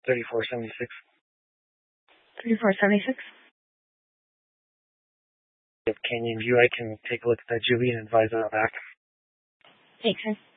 3476. 3476? Yep, Canyon View. I can take a look at that, Julie, and advise on that back. Thanks, sir.